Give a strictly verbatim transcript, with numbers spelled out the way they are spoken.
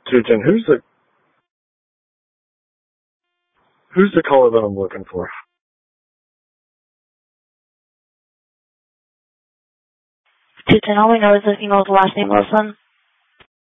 two ten. Who's the Who's the caller that I'm looking for? two ten, all we know is this email's last name was son.